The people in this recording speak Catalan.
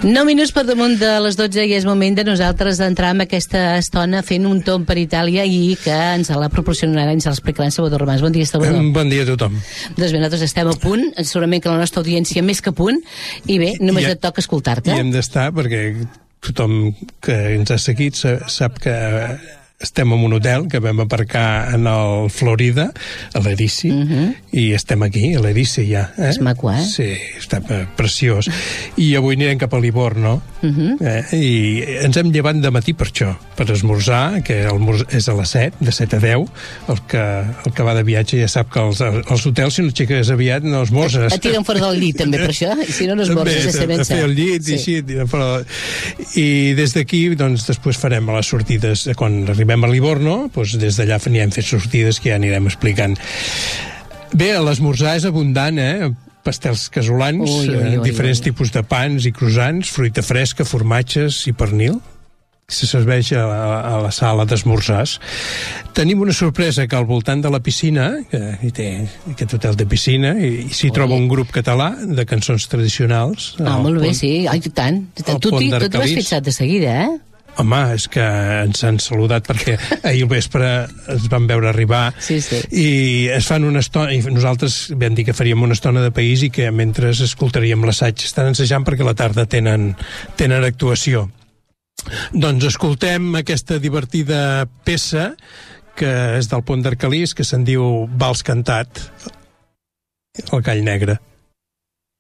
9 minuts per damunt de les 12 i és moment de nosaltres d'entrar en aquesta estona fent un tomb per Itàlia i que ens la proporcionarà, ens l'explicarà en Salvador Romàs. Bon dia, Salvador. Bon dia a tothom. Doncs bé, nosaltres estem a punt, segurament que la nostra audiència més que a punt, i bé, només et toca escoltar-te. I hem d'estar perquè tothom que ens ha seguit sap que estem en un hotel que vam aparcar en el Florida, a l'Erici, i estem aquí, a l'Erici ja. És maco, eh? Sí, està preciós. I avui anirem cap a Livorno, i ens hem llevat de matí per això, per esmorzar, que és a les 7, de 7 a 10. El que va de viatge ja sap que els hotels, si no aixeques aviat, no esmorzes. Et tiren fora del llit, també, per això, i si no, no esmorzes, ja sabem. A fer el llit, i així, i des d'aquí, doncs, després farem a les sortides, quan arribem a Livorno, doncs des d'allà anirem fent sortides que ja anirem explicant. Bé, l'esmorzar és abundant, pastels casolans, diferents tipus de pans i croissants, fruita fresca, formatges i pernil. Se serveix a la sala d'esmorzars. Tenim una sorpresa que al voltant de la piscina, que hi té aquest hotel de piscina, i s'hi troba un grup català de cançons tradicionals. Molt bé, sí, tant. Tu t'ho has fixat de seguida, Home, és que ens han saludat perquè ahir al vespre ens van veure arribar i es fan una estona, i nosaltres vam dir que faríem una estona de país i que mentre escoltaríem l'assaig. Estan ensajant perquè a la tarda tenen actuació. Doncs escoltem aquesta divertida peça que és del Pont d'Arcalís, que se'n diu Vals cantat, el Gall Negre.